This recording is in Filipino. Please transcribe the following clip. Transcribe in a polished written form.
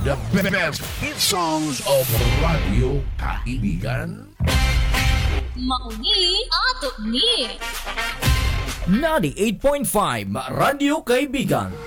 The best hit songs of Radio Kaibigan. Mauni ato ni 98.5 Radio Kaibigan.